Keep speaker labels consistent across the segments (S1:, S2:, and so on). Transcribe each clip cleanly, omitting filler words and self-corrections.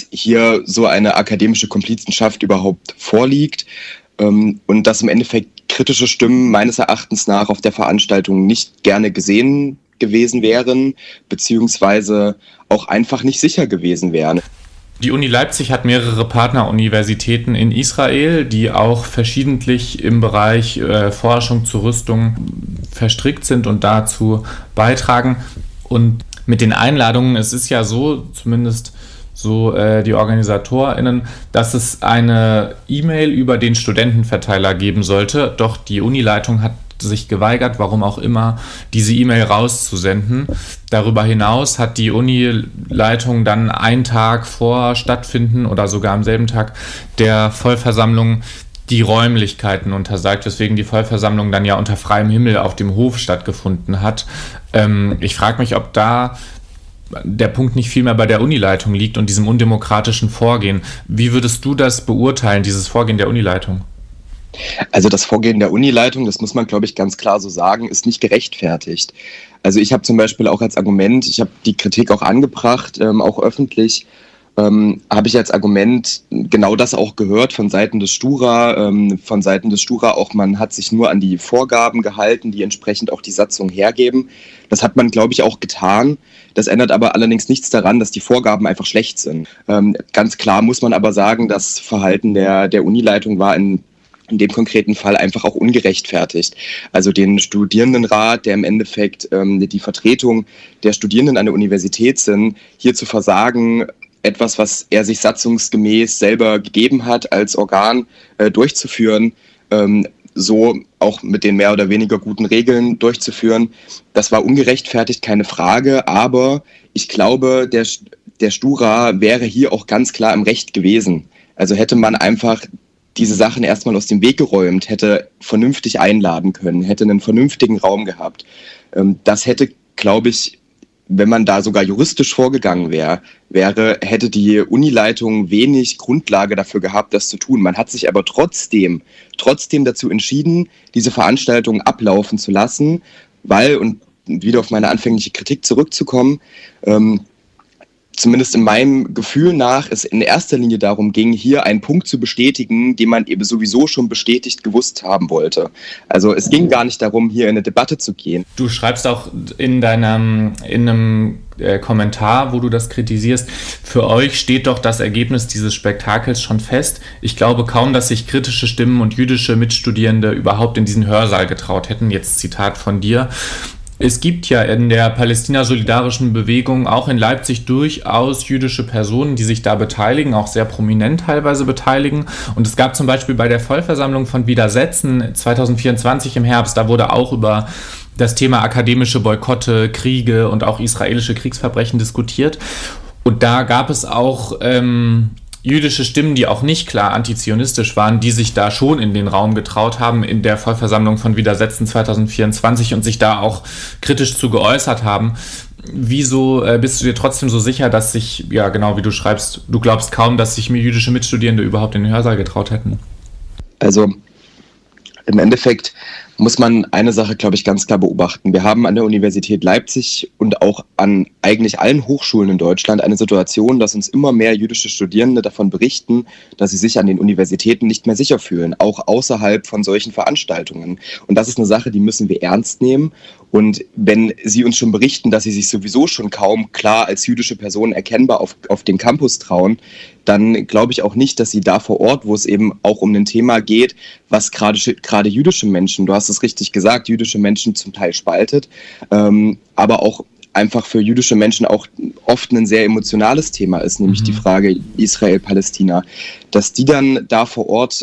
S1: hier so eine akademische Komplizenschaft überhaupt vorliegt und dass im Endeffekt kritische Stimmen meines Erachtens nach auf der Veranstaltung nicht gerne gesehen gewesen wären, beziehungsweise auch einfach nicht sicher gewesen wären.
S2: Die Uni Leipzig hat mehrere Partneruniversitäten in Israel, die auch verschiedentlich im Bereich Forschung zur Rüstung verstrickt sind und dazu beitragen. Und mit den Einladungen, es ist ja so, zumindest so die OrganisatorInnen, dass es eine E-Mail über den Studentenverteiler geben sollte. Doch die Unileitung hat sich geweigert, warum auch immer, diese E-Mail rauszusenden. Darüber hinaus hat die Unileitung dann einen Tag vor Stattfinden oder sogar am selben Tag der Vollversammlung die Räumlichkeiten untersagt, weswegen die Vollversammlung dann ja unter freiem Himmel auf dem Hof stattgefunden hat. Ich frage mich, ob da der Punkt nicht viel mehr bei der Unileitung liegt und diesem undemokratischen Vorgehen. Wie würdest du das beurteilen, dieses Vorgehen der Unileitung?
S1: Also das Vorgehen der Unileitung, das muss man, glaube ich, ganz klar so sagen, ist nicht gerechtfertigt. Also ich habe zum Beispiel auch als Argument, ich habe die Kritik auch angebracht, auch öffentlich, habe ich als Argument genau das auch gehört von Seiten des Stura, auch, man hat sich nur an die Vorgaben gehalten, die entsprechend auch die Satzung hergeben. Das hat man, glaube ich, auch getan. Das ändert aber allerdings nichts daran, dass die Vorgaben einfach schlecht sind. Ganz klar muss man aber sagen, das Verhalten der Unileitung war in dem konkreten Fall einfach auch ungerechtfertigt. Also den Studierendenrat, der im Endeffekt die Vertretung der Studierenden an der Universität sind, hier zu versagen, etwas, was er sich satzungsgemäß selber gegeben hat, als Organ durchzuführen, so auch mit den mehr oder weniger guten Regeln durchzuführen. Das war ungerechtfertigt, keine Frage, aber ich glaube, der Stura wäre hier auch ganz klar im Recht gewesen. Also hätte man einfach diese Sachen erstmal aus dem Weg geräumt, hätte vernünftig einladen können, hätte einen vernünftigen Raum gehabt. Das hätte, glaube ich, wenn man da sogar juristisch vorgegangen wäre, hätte die Unileitung wenig Grundlage dafür gehabt, das zu tun. Man hat sich aber trotzdem dazu entschieden, diese Veranstaltung ablaufen zu lassen, weil, und wieder auf meine anfängliche Kritik zurückzukommen, zumindest in meinem Gefühl nach, es in erster Linie darum ging, hier einen Punkt zu bestätigen, den man eben sowieso schon bestätigt gewusst haben wollte. Also es ging gar nicht darum, hier in eine Debatte zu gehen.
S2: Du schreibst auch in einem Kommentar, wo du das kritisierst, für euch steht doch das Ergebnis dieses Spektakels schon fest. Ich glaube kaum, dass sich kritische Stimmen und jüdische Mitstudierende überhaupt in diesen Hörsaal getraut hätten. Jetzt Zitat von dir. Es gibt ja in der palästina-solidarischen Bewegung auch in Leipzig durchaus jüdische Personen, die sich da beteiligen, auch sehr prominent teilweise beteiligen. Und es gab zum Beispiel bei der Vollversammlung von Widersetzen 2024 im Herbst, da wurde auch über das Thema akademische Boykotte, Kriege und auch israelische Kriegsverbrechen diskutiert. Und da gab es auch jüdische Stimmen, die auch nicht klar antizionistisch waren, die sich da schon in den Raum getraut haben in der Vollversammlung von Widersetzen 2024 und sich da auch kritisch zu geäußert haben. Wieso bist du dir trotzdem so sicher, dass sich, ja genau wie du schreibst, du glaubst kaum, dass sich jüdische Mitstudierende überhaupt in den Hörsaal getraut hätten?
S1: Also im Endeffekt muss man eine Sache, glaube ich, ganz klar beobachten. Wir haben an der Universität Leipzig und auch an eigentlich allen Hochschulen in Deutschland eine Situation, dass uns immer mehr jüdische Studierende davon berichten, dass sie sich an den Universitäten nicht mehr sicher fühlen, auch außerhalb von solchen Veranstaltungen. Und das ist eine Sache, die müssen wir ernst nehmen. Und wenn sie uns schon berichten, dass sie sich sowieso schon kaum klar als jüdische Personen erkennbar auf dem Campus trauen, dann glaube ich auch nicht, dass sie da vor Ort, wo es eben auch um ein Thema geht, was gerade jüdische Menschen, du hast es richtig gesagt, jüdische Menschen zum Teil spaltet, aber auch einfach für jüdische Menschen auch oft ein sehr emotionales Thema ist, nämlich die Frage Israel-Palästina, dass die dann da vor Ort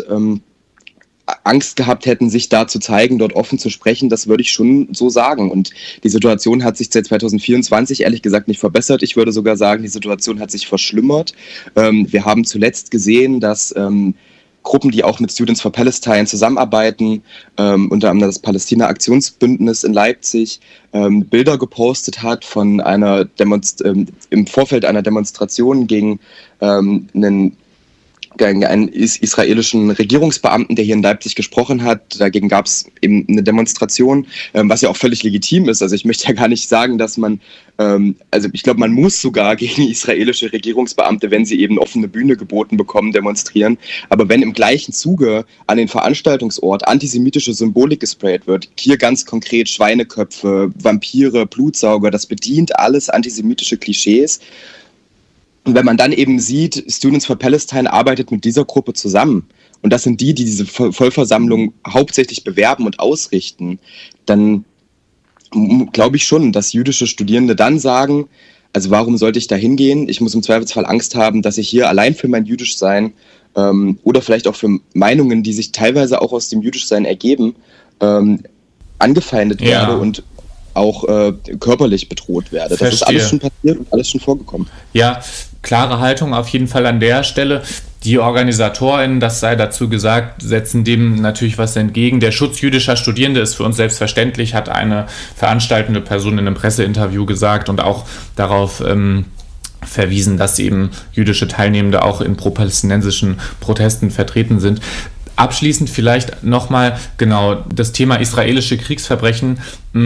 S1: Angst gehabt hätten, sich da zu zeigen, dort offen zu sprechen, das würde ich schon so sagen. Und die Situation hat sich seit 2024 ehrlich gesagt nicht verbessert. Ich würde sogar sagen, die Situation hat sich verschlimmert. Wir haben zuletzt gesehen, dass Gruppen, die auch mit Students for Palestine zusammenarbeiten, unter anderem das Palästina-Aktionsbündnis in Leipzig, Bilder gepostet hat von einer im Vorfeld einer Demonstration gegen einen einen israelischen Regierungsbeamten, der hier in Leipzig gesprochen hat. Dagegen gab es eben eine Demonstration, was ja auch völlig legitim ist. Also ich möchte ja gar nicht sagen, dass man, also ich glaube, man muss sogar gegen israelische Regierungsbeamte, wenn sie eben offene Bühne geboten bekommen, demonstrieren. Aber wenn im gleichen Zuge an den Veranstaltungsort antisemitische Symbolik gesprayt wird, hier ganz konkret Schweineköpfe, Vampire, Blutsauger, das bedient alles antisemitische Klischees. Und wenn man dann eben sieht, Students for Palestine arbeitet mit dieser Gruppe zusammen und das sind die diese Vollversammlung hauptsächlich bewerben und ausrichten, dann glaube ich schon, dass jüdische Studierende dann sagen, also warum sollte ich da hingehen? Ich muss im Zweifelsfall Angst haben, dass ich hier allein für mein Jüdischsein oder vielleicht auch für Meinungen, die sich teilweise auch aus dem Jüdischsein ergeben, angefeindet werde und auch körperlich bedroht werde.
S2: Verstehe.
S1: Das ist alles schon passiert und alles schon vorgekommen.
S2: Ja, klare Haltung auf jeden Fall an der Stelle. Die OrganisatorInnen, das sei dazu gesagt, setzen dem natürlich was entgegen. Der Schutz jüdischer Studierende ist für uns selbstverständlich, hat eine veranstaltende Person in einem Presseinterview gesagt und auch darauf verwiesen, dass eben jüdische Teilnehmende auch in pro-palästinensischen Protesten vertreten sind. Abschließend vielleicht nochmal, genau, das Thema israelische Kriegsverbrechen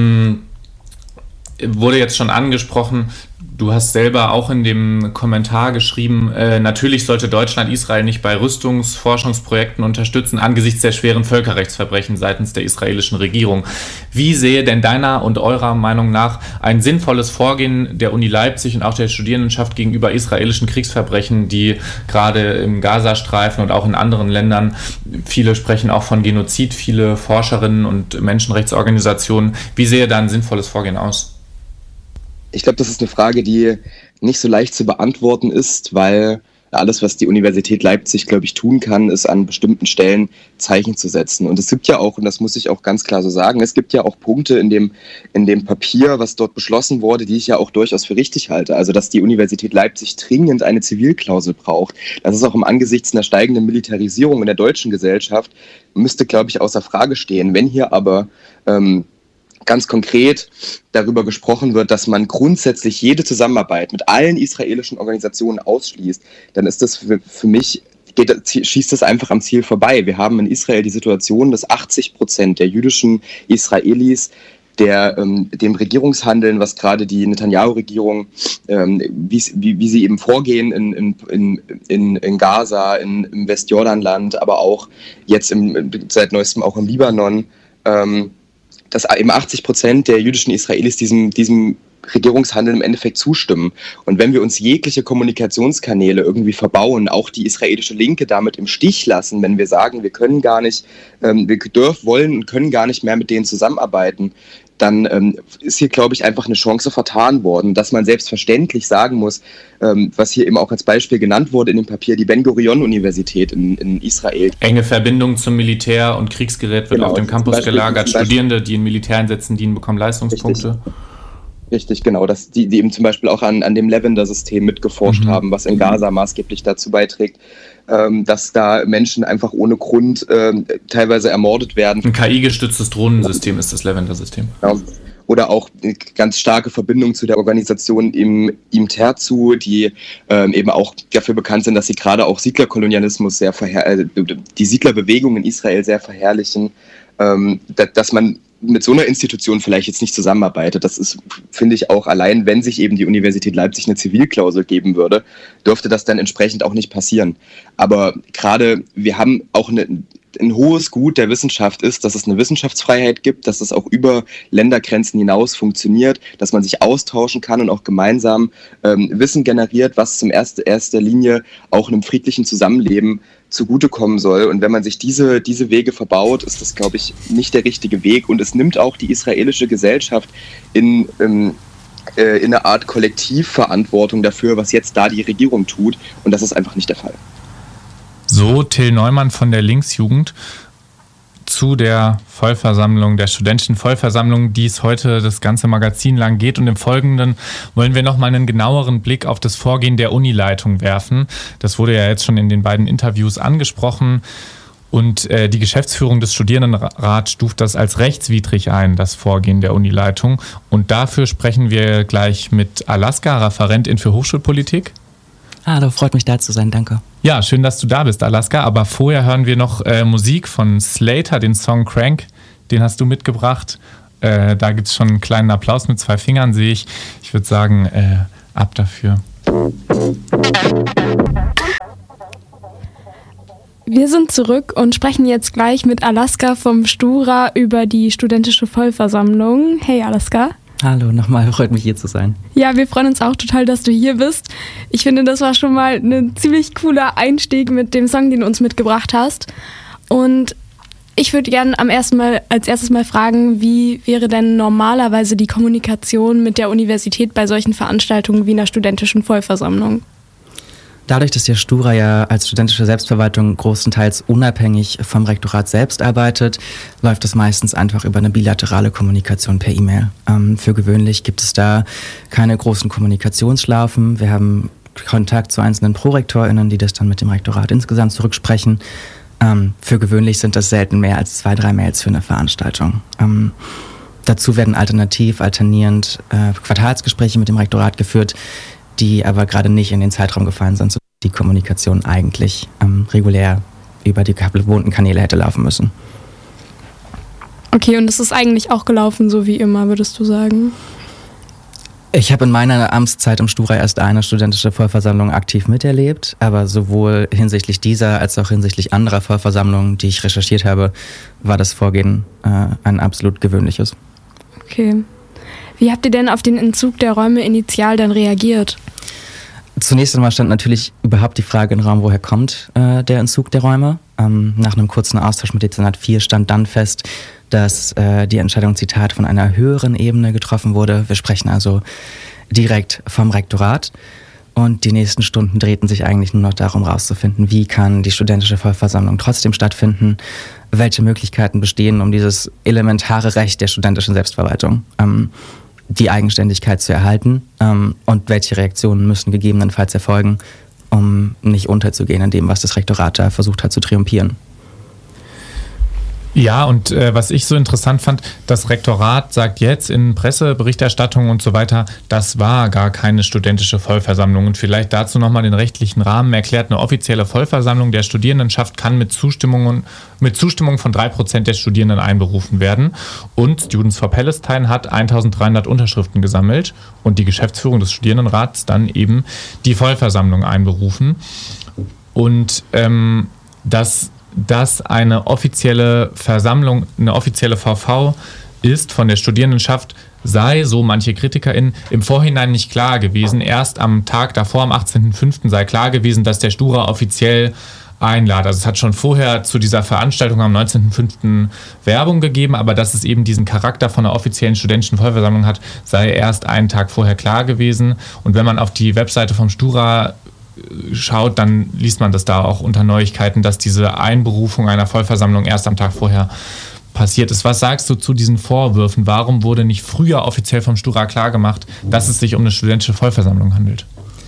S2: wurde jetzt schon angesprochen. Du hast selber auch in dem Kommentar geschrieben, natürlich sollte Deutschland Israel nicht bei Rüstungsforschungsprojekten unterstützen, angesichts der schweren Völkerrechtsverbrechen seitens der israelischen Regierung. Wie sehe denn deiner und eurer Meinung nach ein sinnvolles Vorgehen der Uni Leipzig und auch der Studierendenschaft gegenüber israelischen Kriegsverbrechen, die gerade im Gazastreifen und auch in anderen Ländern, viele sprechen auch von Genozid, viele Forscherinnen und Menschenrechtsorganisationen, wie sehe da ein sinnvolles Vorgehen aus?
S1: Ich glaube, das ist eine Frage, die nicht so leicht zu beantworten ist, weil alles, was die Universität Leipzig, glaube ich, tun kann, ist an bestimmten Stellen Zeichen zu setzen. Und es gibt ja auch, und das muss ich auch ganz klar so sagen, es gibt ja auch Punkte in dem Papier, was dort beschlossen wurde, die ich ja auch durchaus für richtig halte. Also, dass die Universität Leipzig dringend eine Zivilklausel braucht. Das ist auch im Angesichts einer steigenden Militarisierung in der deutschen Gesellschaft, müsste, glaube ich, außer Frage stehen. Wenn hier aber ganz konkret darüber gesprochen wird, dass man grundsätzlich jede Zusammenarbeit mit allen israelischen Organisationen ausschließt, dann ist das für mich, schießt das einfach am Ziel vorbei. Wir haben in Israel die Situation, dass 80% der jüdischen Israelis dem Regierungshandeln, was gerade die Netanyahu-Regierung, wie sie eben vorgehen in Gaza, im Westjordanland, aber auch jetzt seit neuestem auch im Libanon, dass eben 80% der jüdischen Israelis diesem Regierungshandeln im Endeffekt zustimmen. Und wenn wir uns jegliche Kommunikationskanäle irgendwie verbauen, auch die israelische Linke damit im Stich lassen, wenn wir sagen, wir können gar nicht, wollen und können gar nicht mehr mit denen zusammenarbeiten, dann ist hier, glaube ich, einfach eine Chance vertan worden, dass man selbstverständlich sagen muss, was hier eben auch als Beispiel genannt wurde in dem Papier, die Ben-Gurion-Universität in Israel.
S2: Enge Verbindung zum Militär und Kriegsgerät wird auf dem Campus gelagert. Studierende, die in Militäreinsätzen dienen, bekommen Leistungspunkte.
S1: Richtig, genau. Dass die eben zum Beispiel auch an dem Lavender-System mitgeforscht haben, was in Gaza maßgeblich dazu beiträgt, dass da Menschen einfach ohne Grund teilweise ermordet werden.
S2: Ein KI-gestütztes Drohnensystem ist das Lavender-System.
S1: Ja. Oder auch eine ganz starke Verbindung zu der Organisation im Terzu, die eben auch dafür bekannt sind, dass sie gerade auch Siedlerkolonialismus die Siedlerbewegung in Israel sehr verherrlichen, dass man mit so einer Institution vielleicht jetzt nicht zusammenarbeitet. Das ist, finde ich, auch allein, wenn sich eben die Universität Leipzig eine Zivilklausel geben würde, dürfte das dann entsprechend auch nicht passieren. Aber gerade, wir haben auch ein hohes Gut der Wissenschaft ist, dass es eine Wissenschaftsfreiheit gibt, dass es auch über Ländergrenzen hinaus funktioniert, dass man sich austauschen kann und auch gemeinsam Wissen generiert, was zum erster Linie auch einem friedlichen Zusammenleben zugutekommen soll. Und wenn man sich diese Wege verbaut, ist das, glaube ich, nicht der richtige Weg. Und es nimmt auch die israelische Gesellschaft in eine Art Kollektivverantwortung dafür, was jetzt da die Regierung tut. Und das ist einfach nicht der Fall.
S2: So Till Neumann von der Linksjugend zu der Vollversammlung, der studentischen Vollversammlung, die es heute das ganze Magazin lang geht. Und im Folgenden wollen wir nochmal einen genaueren Blick auf das Vorgehen der Unileitung werfen. Das wurde ja jetzt schon in den beiden Interviews angesprochen. Und die Geschäftsführung des Studierendenrats stuft das als rechtswidrig ein, das Vorgehen der Unileitung. Und dafür sprechen wir gleich mit Alaska, Referentin für Hochschulpolitik.
S3: Hallo, freut mich da zu sein, danke.
S2: Ja, schön, dass du da bist, Alaska. Aber vorher hören wir noch Musik von Slater, den Song Crank. Den hast du mitgebracht. Da gibt es schon einen kleinen Applaus mit 2 Fingern, sehe ich. Ich würde sagen, ab dafür.
S4: Wir sind zurück und sprechen jetzt gleich mit Alaska vom Stura über die studentische Vollversammlung. Hey Alaska.
S3: Hallo, nochmal, freut mich hier zu sein.
S4: Ja, wir freuen uns auch total, dass du hier bist. Ich finde, das war schon mal ein ziemlich cooler Einstieg mit dem Song, den du uns mitgebracht hast. Und ich würde gerne als erstes mal fragen, wie wäre denn normalerweise die Kommunikation mit der Universität bei solchen Veranstaltungen wie einer studentischen Vollversammlung?
S3: Dadurch, dass der Stura ja als studentische Selbstverwaltung großenteils unabhängig vom Rektorat selbst arbeitet, läuft es meistens einfach über eine bilaterale Kommunikation per E-Mail. Für gewöhnlich gibt es da keine großen Kommunikationsschlaufen. Wir haben Kontakt zu einzelnen ProrektorInnen, die das dann mit dem Rektorat insgesamt zurücksprechen. Für gewöhnlich sind das selten mehr als 2, 3 Mails für eine Veranstaltung. Dazu werden alternierend Quartalsgespräche mit dem Rektorat geführt, die aber gerade nicht in den Zeitraum gefallen sind, so die Kommunikation eigentlich regulär über die gewohnten Kanäle hätte laufen müssen.
S4: Okay, und es ist eigentlich auch gelaufen, so wie immer, würdest du sagen?
S3: Ich habe in meiner Amtszeit im Stura erst eine studentische Vollversammlung aktiv miterlebt, aber sowohl hinsichtlich dieser als auch hinsichtlich anderer Vollversammlungen, die ich recherchiert habe, war das Vorgehen ein absolut gewöhnliches.
S4: Okay. Wie habt ihr denn auf den Entzug der Räume initial dann reagiert?
S3: Zunächst einmal stand natürlich überhaupt die Frage im Raum, woher kommt der Entzug der Räume. Nach einem kurzen Austausch mit Dezernat 4 stand dann fest, dass die Entscheidung, Zitat, von einer höheren Ebene getroffen wurde. Wir sprechen also direkt vom Rektorat. Und die nächsten Stunden drehten sich eigentlich nur noch darum, herauszufinden, wie kann die studentische Vollversammlung trotzdem stattfinden, welche Möglichkeiten bestehen, um dieses elementare Recht der studentischen Selbstverwaltung, die Eigenständigkeit zu erhalten, und welche Reaktionen müssen gegebenenfalls erfolgen, um nicht unterzugehen in dem, was das Rektorat da versucht hat zu triumphieren.
S2: Ja, und was ich so interessant fand, das Rektorat sagt jetzt in Presseberichterstattungen und so weiter, das war gar keine studentische Vollversammlung. Und vielleicht dazu nochmal den rechtlichen Rahmen erklärt. Eine offizielle Vollversammlung der Studierendenschaft kann mit Zustimmung von 3% der Studierenden einberufen werden. Und Students for Palestine hat 1300 Unterschriften gesammelt und die Geschäftsführung des Studierendenrats dann eben die Vollversammlung einberufen. Und dass eine offizielle Versammlung, eine offizielle VV ist von der Studierendenschaft, sei, so manche KritikerInnen, im Vorhinein nicht klar gewesen. Erst am Tag davor, am 18.05. sei klar gewesen, dass der Stura offiziell einladet. Also es hat schon vorher zu dieser Veranstaltung am 19.05. Werbung gegeben, aber dass es eben diesen Charakter von einer offiziellen studentischen Vollversammlung hat, sei erst einen Tag vorher klar gewesen. Und wenn man auf die Webseite vom Stura schaut, dann liest man das da auch unter Neuigkeiten, dass diese Einberufung einer Vollversammlung erst am Tag vorher passiert ist. Was sagst du zu diesen Vorwürfen? Warum wurde nicht früher offiziell vom Stura klargemacht, dass es sich um eine studentische Vollversammlung handelt?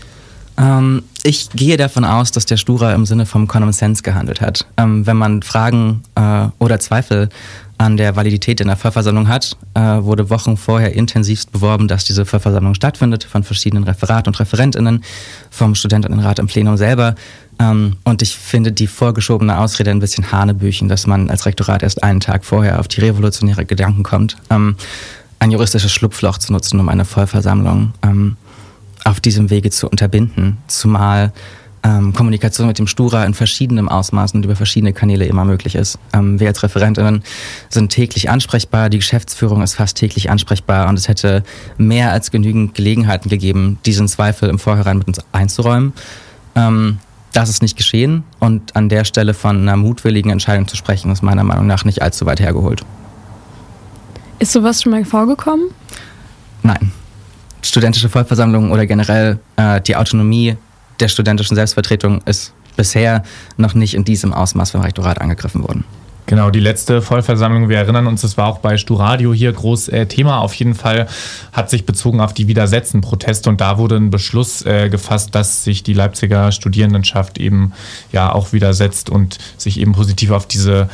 S3: Ich gehe davon aus, dass der Stura im Sinne vom Common Sense gehandelt hat. Wenn man Fragen oder Zweifel an der Validität in der Vollversammlung hat, wurde Wochen vorher intensivst beworben, dass diese Vollversammlung stattfindet, von verschiedenen Referat- und ReferentInnen, vom Studentinnenrat im Plenum selber. Und ich finde die vorgeschobene Ausrede ein bisschen hanebüchen, dass man als Rektorat erst einen Tag vorher auf die revolutionäre Gedanken kommt, ein juristisches Schlupfloch zu nutzen, um eine Vollversammlung auf diesem Wege zu unterbinden, zumal Kommunikation mit dem Stura in verschiedenem Ausmaß und über verschiedene Kanäle immer möglich ist. Wir als ReferentInnen sind täglich ansprechbar, die Geschäftsführung ist fast täglich ansprechbar und es hätte mehr als genügend Gelegenheiten gegeben, diesen Zweifel im Vorhinein mit uns einzuräumen. Das ist nicht geschehen und an der Stelle von einer mutwilligen Entscheidung zu sprechen, ist meiner Meinung nach nicht allzu weit hergeholt.
S4: Ist sowas schon mal vorgekommen?
S3: Nein. Studentische Vollversammlungen oder generell die Autonomie der studentischen Selbstvertretung ist bisher noch nicht in diesem Ausmaß vom Rektorat angegriffen worden.
S2: Genau, die letzte Vollversammlung, wir erinnern uns, das war auch bei Sturadio hier groß Thema. Auf jeden Fall hat sich bezogen auf die Widersetzen-Proteste und da wurde ein Beschluss gefasst, dass sich die Leipziger Studierendenschaft eben ja auch widersetzt und sich eben positiv auf diese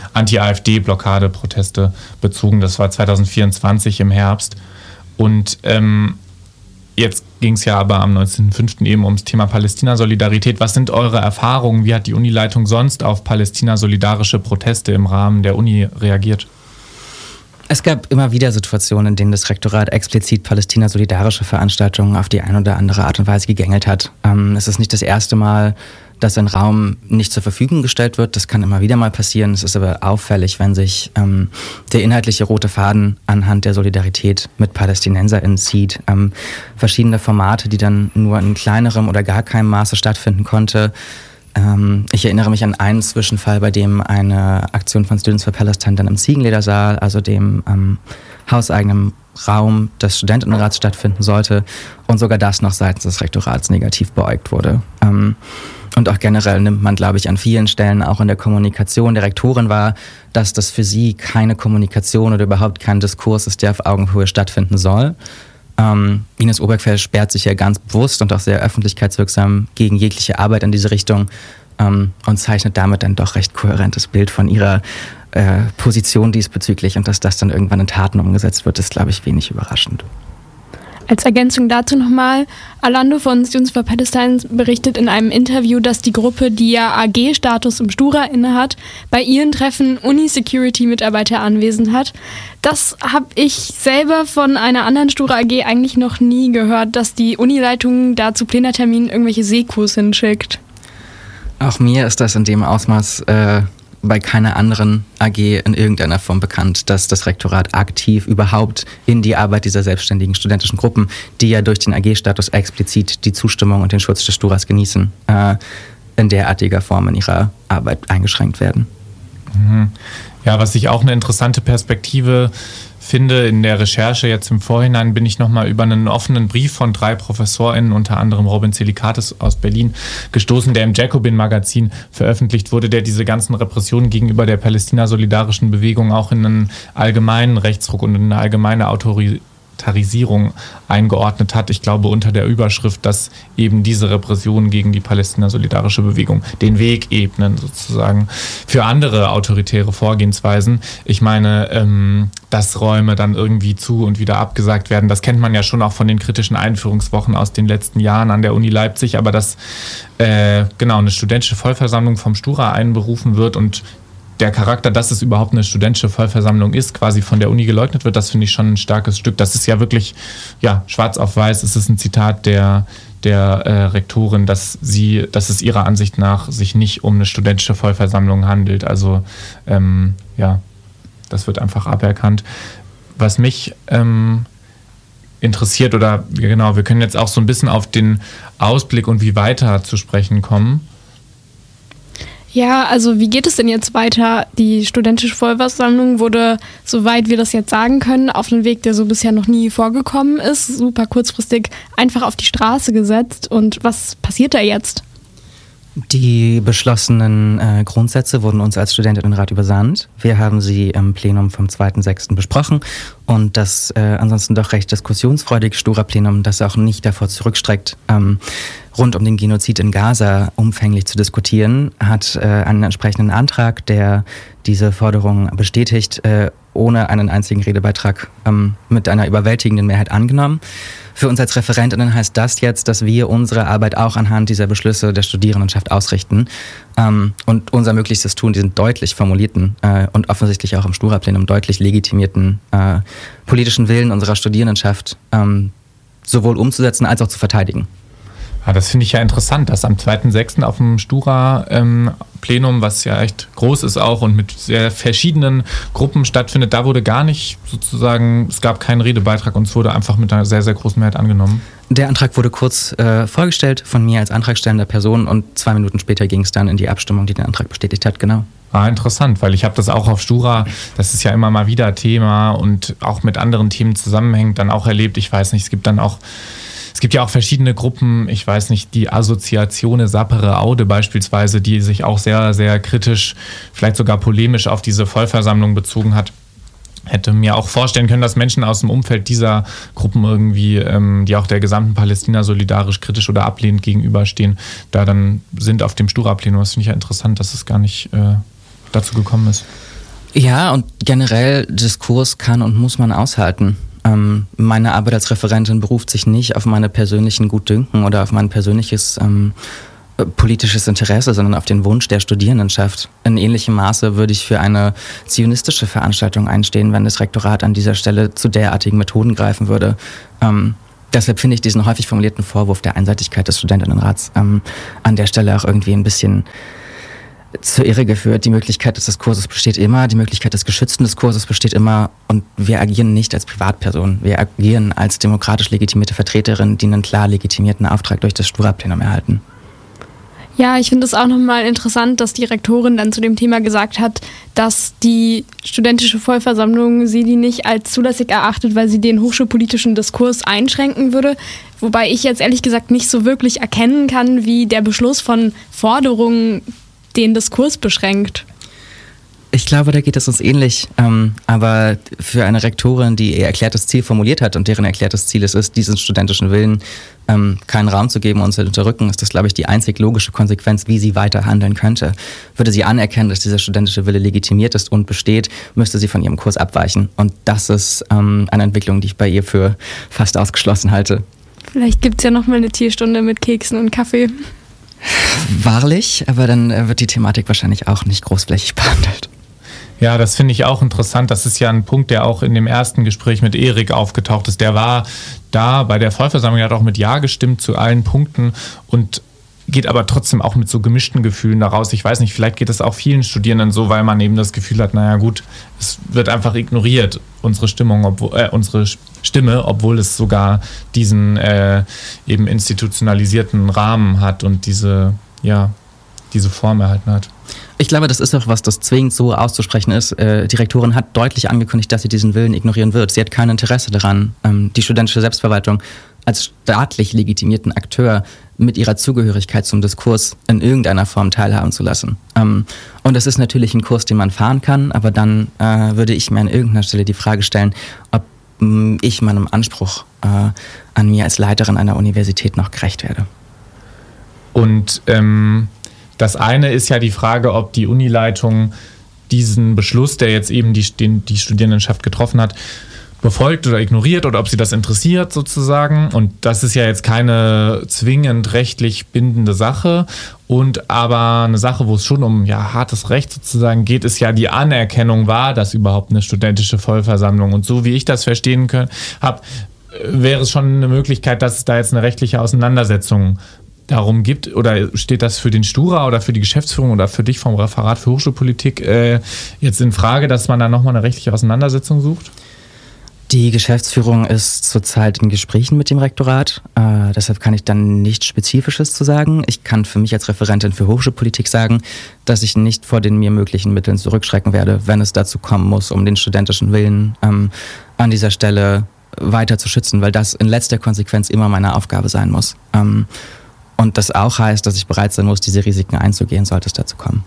S2: Anti-AfD-Blockade-Proteste bezogen. Das war 2024 im Herbst. Und Jetzt ging es ja aber am 19.05. eben ums Thema Palästina-Solidarität. Was sind eure Erfahrungen? Wie hat die Unileitung sonst auf Palästina-solidarische Proteste im Rahmen der Uni reagiert?
S3: Es gab immer wieder Situationen, in denen das Rektorat explizit palästina-solidarische Veranstaltungen auf die eine oder andere Art und Weise gegängelt hat. Es ist nicht das erste Mal, dass ein Raum nicht zur Verfügung gestellt wird. Das kann immer wieder mal passieren. Es ist aber auffällig, wenn sich der inhaltliche rote Faden anhand der Solidarität mit PalästinenserInnen zieht. Verschiedene Formate, die dann nur in kleinerem oder gar keinem Maße stattfinden konnte. Ich erinnere mich an einen Zwischenfall, bei dem eine Aktion von Students for Palestine dann im Ziegenledersaal, also dem hauseigenen Raum des Studentinnenrats stattfinden sollte und sogar das noch seitens des Rektorats negativ beäugt wurde. Und auch generell nimmt man, glaube ich, an vielen Stellen auch in der Kommunikation der Rektorin wahr, dass das für sie keine Kommunikation oder überhaupt kein Diskurs ist, der auf Augenhöhe stattfinden soll. Ines Obergfell sperrt sich ja ganz bewusst und auch sehr öffentlichkeitswirksam gegen jegliche Arbeit in diese Richtung und zeichnet damit ein doch recht kohärentes Bild von ihrer Position diesbezüglich. Und dass das dann irgendwann in Taten umgesetzt wird, ist, glaube ich, wenig überraschend.
S4: Als Ergänzung dazu nochmal, Alando von Students for Palestine berichtet in einem Interview, dass die Gruppe, die ja AG-Status im Stura innehat, bei ihren Treffen Uni-Security-Mitarbeiter anwesend hat. Das habe ich selber von einer anderen Stura AG eigentlich noch nie gehört, dass die Unileitung da zu Plenarterminen irgendwelche Sekos hinschickt.
S3: Auch mir ist das in dem Ausmaß bei keiner anderen AG in irgendeiner Form bekannt, dass das Rektorat aktiv überhaupt in die Arbeit dieser selbstständigen studentischen Gruppen, die ja durch den AG-Status explizit die Zustimmung und den Schutz des Sturas genießen, in derartiger Form in ihrer Arbeit eingeschränkt werden.
S2: Ja, was ich auch eine interessante Perspektive finde, in der Recherche jetzt im Vorhinein bin ich nochmal über einen offenen Brief von 3 ProfessorInnen, unter anderem Robin Zelikatis aus Berlin, gestoßen, der im Jacobin-Magazin veröffentlicht wurde, der diese ganzen Repressionen gegenüber der Palästina-solidarischen Bewegung auch in einen allgemeinen Rechtsruck und in eine allgemeine Autoritarisierung eingeordnet hat. Ich glaube unter der Überschrift, dass eben diese Repressionen gegen die Palästina-solidarische Bewegung den Weg ebnen sozusagen für andere autoritäre Vorgehensweisen. Ich meine, dass Räume dann irgendwie zu und wieder abgesagt werden, das kennt man ja schon auch von den kritischen Einführungswochen aus den letzten Jahren an der Uni Leipzig, aber dass eine studentische Vollversammlung vom Stura einberufen wird und der Charakter, dass es überhaupt eine studentische Vollversammlung ist, quasi von der Uni geleugnet wird, das finde ich schon ein starkes Stück. Das ist ja wirklich, schwarz auf weiß, es ist ein Zitat der Rektorin, dass es ihrer Ansicht nach sich nicht um eine studentische Vollversammlung handelt. Also, das wird einfach aberkannt. Was mich interessiert, wir können jetzt auch so ein bisschen auf den Ausblick und wie weiter zu sprechen kommen.
S4: Ja, also wie geht es denn jetzt weiter? Die studentische Vollversammlung wurde, soweit wir das jetzt sagen können, auf einen Weg, der so bisher noch nie vorgekommen ist, super kurzfristig einfach auf die Straße gesetzt. Und was passiert da jetzt?
S3: Die beschlossenen Grundsätze wurden uns als Studentinnenrat übersandt. Wir haben sie im Plenum vom 2.6. besprochen und das ansonsten doch recht diskussionsfreudige Stura-Plenum, das auch nicht davor zurückstreckt, rund um den Genozid in Gaza umfänglich zu diskutieren, hat einen entsprechenden Antrag, der diese Forderung bestätigt, ohne einen einzigen Redebeitrag mit einer überwältigenden Mehrheit angenommen. Für uns als ReferentInnen heißt das jetzt, dass wir unsere Arbeit auch anhand dieser Beschlüsse der Studierendenschaft ausrichten und unser Möglichstes tun, diesen deutlich formulierten und offensichtlich auch im Stura-Plenum deutlich legitimierten politischen Willen unserer Studierendenschaft sowohl umzusetzen als auch zu verteidigen.
S2: Ja, das finde ich ja interessant, dass am 2.6. auf dem Stura-Plenum, was ja echt groß ist auch und mit sehr verschiedenen Gruppen stattfindet, da wurde gar nicht sozusagen, es gab keinen Redebeitrag und es wurde einfach mit einer sehr, sehr großen Mehrheit angenommen.
S3: Der Antrag wurde kurz vorgestellt von mir als antragstellender Person und 2 Minuten später ging es dann in die Abstimmung, die den Antrag bestätigt hat, genau.
S2: Interessant, weil ich habe das auch auf Stura, das ist ja immer mal wieder Thema und auch mit anderen Themen zusammenhängt, dann auch erlebt. Ich weiß nicht, es gibt ja auch verschiedene Gruppen, ich weiß nicht, die Assoziatione Sapere Aude beispielsweise, die sich auch sehr, sehr kritisch, vielleicht sogar polemisch auf diese Vollversammlung bezogen hat. Hätte mir auch vorstellen können, dass Menschen aus dem Umfeld dieser Gruppen irgendwie, die auch der gesamten Palästina solidarisch kritisch oder ablehnend gegenüberstehen, da dann sind auf dem Stura-Plenum. Das finde ich ja interessant, dass es gar nicht dazu gekommen ist.
S3: Ja, und generell Diskurs kann und muss man aushalten. Meine Arbeit als Referentin beruft sich nicht auf meine persönlichen Gutdünken oder auf mein persönliches politisches Interesse, sondern auf den Wunsch der Studierendenschaft. In ähnlichem Maße würde ich für eine zionistische Veranstaltung einstehen, wenn das Rektorat an dieser Stelle zu derartigen Methoden greifen würde. Deshalb finde ich diesen häufig formulierten Vorwurf der Einseitigkeit des Studentinnenrats an der Stelle auch irgendwie ein bisschen zur Irre geführt. Die Möglichkeit des Diskurses besteht immer, die Möglichkeit des geschützten Diskurses besteht immer und wir agieren nicht als Privatperson. Wir agieren als demokratisch legitimierte Vertreterinnen, die einen klar legitimierten Auftrag durch das Stura-Plenum erhalten.
S4: Ja, ich finde es auch nochmal interessant, dass die Rektorin dann zu dem Thema gesagt hat, dass die studentische Vollversammlung sie die nicht als zulässig erachtet, weil sie den hochschulpolitischen Diskurs einschränken würde. Wobei ich jetzt ehrlich gesagt nicht so wirklich erkennen kann, wie der Beschluss von Forderungen den Diskurs beschränkt.
S3: Ich glaube, da geht es uns ähnlich. Aber für eine Rektorin, die ihr erklärtes Ziel formuliert hat und deren erklärtes Ziel es ist, diesen studentischen Willen keinen Raum zu geben und zu unterdrücken, ist das, glaube ich, die einzig logische Konsequenz, wie sie weiter handeln könnte. Würde sie anerkennen, dass dieser studentische Wille legitimiert ist und besteht, müsste sie von ihrem Kurs abweichen. Und das ist eine Entwicklung, die ich bei ihr für fast ausgeschlossen halte.
S4: Vielleicht gibt es ja nochmal eine Tierstunde mit Keksen und Kaffee.
S3: Wahrlich, aber dann wird die Thematik wahrscheinlich auch nicht großflächig behandelt.
S2: Ja, das finde ich auch interessant. Das ist ja ein Punkt, der auch in dem ersten Gespräch mit Erik aufgetaucht ist. Der war da bei der Vollversammlung, der hat auch mit Ja gestimmt zu allen Punkten und geht aber trotzdem auch mit so gemischten Gefühlen daraus. Ich weiß nicht, vielleicht geht es auch vielen Studierenden so, weil man eben das Gefühl hat, naja gut, es wird einfach ignoriert, unsere Stimme, obwohl es sogar diesen eben institutionalisierten Rahmen hat und diese Form erhalten hat.
S3: Ich glaube, das ist auch was, das zwingend so auszusprechen ist. Die Rektorin hat deutlich angekündigt, dass sie diesen Willen ignorieren wird. Sie hat kein Interesse daran, die studentische Selbstverwaltung als staatlich legitimierten Akteur mit ihrer Zugehörigkeit zum Diskurs in irgendeiner Form teilhaben zu lassen. Und das ist natürlich ein Kurs, den man fahren kann, aber dann würde ich mir an irgendeiner Stelle die Frage stellen, ob ich meinem Anspruch an mir als Leiterin einer Universität noch gerecht werde.
S2: Und das eine ist ja die Frage, ob die Unileitung diesen Beschluss, der jetzt eben die Studierendenschaft getroffen hat, befolgt oder ignoriert oder ob sie das interessiert sozusagen. Und das ist ja jetzt keine zwingend rechtlich bindende Sache. Und aber eine Sache, wo es schon um hartes Recht sozusagen geht, ist ja die Anerkennung, war das überhaupt eine studentische Vollversammlung. Und so wie ich das verstehen habe, wäre es schon eine Möglichkeit, dass es da jetzt eine rechtliche Auseinandersetzung darum gibt, oder steht das für den Stura oder für die Geschäftsführung oder für dich vom Referat für Hochschulpolitik jetzt in Frage, dass man da nochmal eine rechtliche Auseinandersetzung sucht?
S3: Die Geschäftsführung ist zurzeit in Gesprächen mit dem Rektorat, deshalb kann ich dann nichts Spezifisches zu sagen. Ich kann für mich als Referentin für Hochschulpolitik sagen, dass ich nicht vor den mir möglichen Mitteln zurückschrecken werde, wenn es dazu kommen muss, um den studentischen Willen an dieser Stelle weiter zu schützen, weil das in letzter Konsequenz immer meine Aufgabe sein muss. Und das auch heißt, dass ich bereit sein muss, diese Risiken einzugehen, sollte es dazu kommen.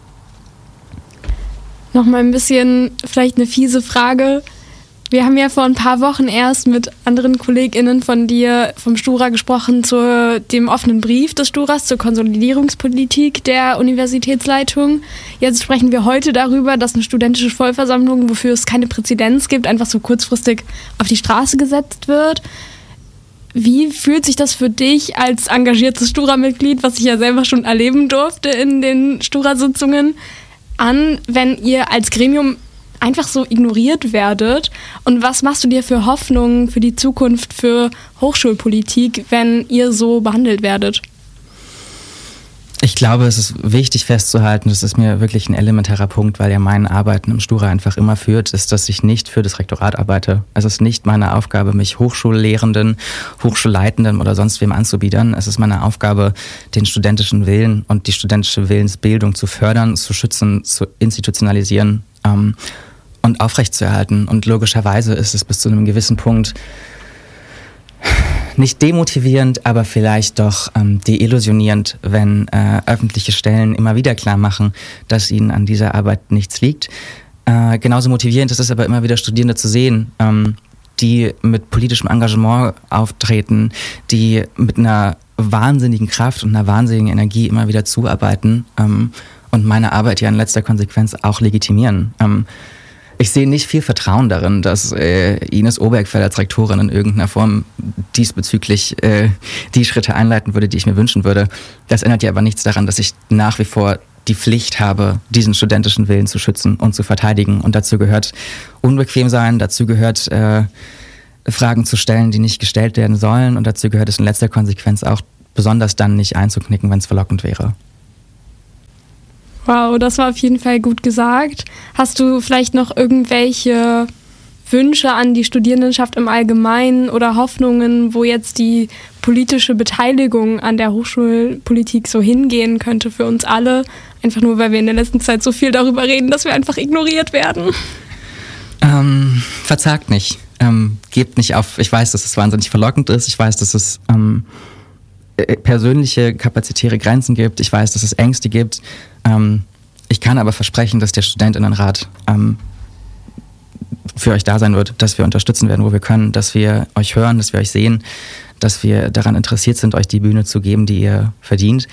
S4: Nochmal ein bisschen, vielleicht eine fiese Frage. Wir haben ja vor ein paar Wochen erst mit anderen KollegInnen von dir vom Stura gesprochen zu dem offenen Brief des Sturas zur Konsolidierungspolitik der Universitätsleitung. Jetzt sprechen wir heute darüber, dass eine studentische Vollversammlung, wofür es keine Präzedenz gibt, einfach so kurzfristig auf die Straße gesetzt wird. Wie fühlt sich das für dich als engagiertes Stura-Mitglied, was ich ja selber schon erleben durfte in den Stura-Sitzungen, an, wenn ihr als Gremium einfach so ignoriert werdet? Und was machst du dir für Hoffnungen für die Zukunft für Hochschulpolitik, wenn ihr so behandelt werdet?
S3: Ich glaube, es ist wichtig festzuhalten, das ist mir wirklich ein elementarer Punkt, weil ja mein Arbeiten im Stura einfach immer führt, ist, dass ich nicht für das Rektorat arbeite. Es ist nicht meine Aufgabe, mich Hochschullehrenden, Hochschulleitenden oder sonst wem anzubiedern. Es ist meine Aufgabe, den studentischen Willen und die studentische Willensbildung zu fördern, zu schützen, zu institutionalisieren und aufrechtzuerhalten. Und logischerweise ist es bis zu einem gewissen Punkt nicht demotivierend, aber vielleicht doch deillusionierend, wenn öffentliche Stellen immer wieder klar machen, dass ihnen an dieser Arbeit nichts liegt. Genauso motivierend ist es aber immer wieder, Studierende zu sehen, die mit politischem Engagement auftreten, die mit einer wahnsinnigen Kraft und einer wahnsinnigen Energie immer wieder zuarbeiten und meine Arbeit ja in letzter Konsequenz auch legitimieren. ich sehe nicht viel Vertrauen darin, dass Ines Obergfell als Rektorin in irgendeiner Form diesbezüglich die Schritte einleiten würde, die ich mir wünschen würde. Das ändert ja aber nichts daran, dass ich nach wie vor die Pflicht habe, diesen studentischen Willen zu schützen und zu verteidigen. Und dazu gehört unbequem sein, dazu gehört Fragen zu stellen, die nicht gestellt werden sollen. Und dazu gehört es in letzter Konsequenz auch besonders dann nicht einzuknicken, wenn es verlockend wäre.
S4: Wow, das war auf jeden Fall gut gesagt. Hast du vielleicht noch irgendwelche Wünsche an die Studierendenschaft im Allgemeinen oder Hoffnungen, wo jetzt die politische Beteiligung an der Hochschulpolitik so hingehen könnte für uns alle? Einfach nur, weil wir in der letzten Zeit so viel darüber reden, dass wir einfach ignoriert werden.
S3: Verzagt nicht. Gebt nicht auf. Ich weiß, dass es wahnsinnig verlockend ist. Ich weiß, dass es persönliche, kapazitäre Grenzen gibt. Ich weiß, dass es Ängste gibt. Ich kann aber versprechen, dass der Studentinnenrat für euch da sein wird, dass wir unterstützen werden, wo wir können, dass wir euch hören, dass wir euch sehen, dass wir daran interessiert sind, euch die Bühne zu geben, die ihr verdient.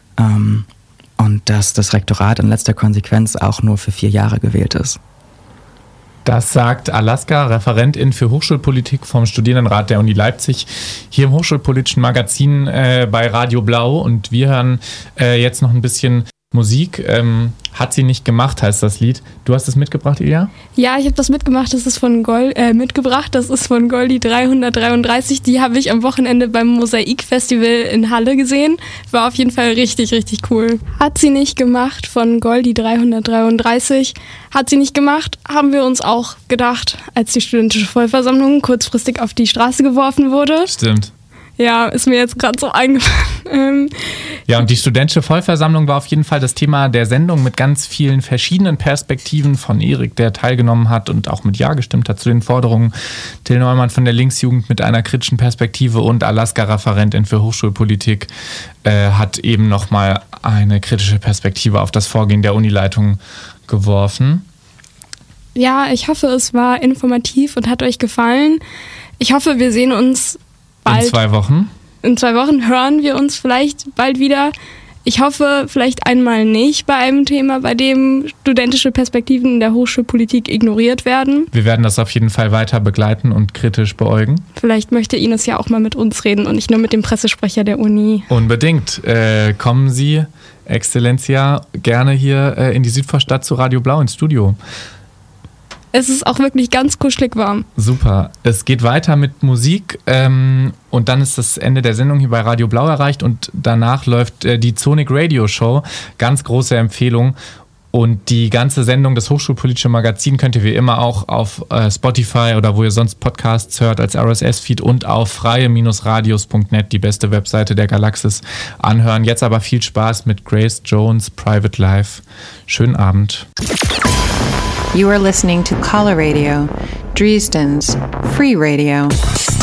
S3: Und dass das Rektorat in letzter Konsequenz auch nur für 4 Jahre gewählt ist.
S2: Das sagt Alaska, Referentin für Hochschulpolitik vom Studierendenrat der Uni Leipzig, hier im Hochschulpolitischen Magazin bei Radio Blau. Und wir hören jetzt noch ein bisschen Musik. Hat sie nicht gemacht, heißt das Lied. Du hast es mitgebracht, Ilja?
S4: Ja, ich habe das mitgemacht. Das ist von mitgebracht. Das ist von Goldi 333. Die habe ich am Wochenende beim Mosaik-Festival in Halle gesehen. War auf jeden Fall richtig, richtig cool. Hat sie nicht gemacht von Goldi 333. Hat sie nicht gemacht, haben wir uns auch gedacht, als die studentische Vollversammlung kurzfristig auf die Straße geworfen wurde.
S2: Stimmt.
S4: Ja, ist mir jetzt gerade so eingefallen.
S2: Ja, und die studentische Vollversammlung war auf jeden Fall das Thema der Sendung mit ganz vielen verschiedenen Perspektiven von Erik, der teilgenommen hat und auch mit Ja gestimmt hat zu den Forderungen. Till Neumann von der Linksjugend mit einer kritischen Perspektive und Alaska, Referentin für Hochschulpolitik, hat eben nochmal eine kritische Perspektive auf das Vorgehen der Unileitung geworfen.
S4: Ja, ich hoffe, es war informativ und hat euch gefallen. Ich hoffe, wir sehen uns bald.
S2: In 2 Wochen.
S4: In 2 Wochen hören wir uns vielleicht bald wieder. Ich hoffe, vielleicht einmal nicht bei einem Thema, bei dem studentische Perspektiven in der Hochschulpolitik ignoriert werden.
S2: Wir werden das auf jeden Fall weiter begleiten und kritisch beäugen.
S4: Vielleicht möchte Ines ja auch mal mit uns reden und nicht nur mit dem Pressesprecher der Uni.
S2: Unbedingt. Kommen Sie, Exzellencia, gerne hier in die Südvorstadt zu Radio Blau ins Studio.
S4: Es ist auch wirklich ganz kuschelig warm.
S2: Super. Es geht weiter mit Musik und dann ist das Ende der Sendung hier bei Radio Blau erreicht und danach läuft die Sonic Radio Show. Ganz große Empfehlung. Und die ganze Sendung, das Hochschulpolitische Magazin, könnt ihr wie immer auch auf Spotify oder wo ihr sonst Podcasts hört als RSS-Feed und auf freie-radios.net, die beste Webseite der Galaxis, anhören. Jetzt aber viel Spaß mit Grace Jones, Private Life. Schönen Abend.
S5: You are listening to Caller Radio, Dresden's free radio.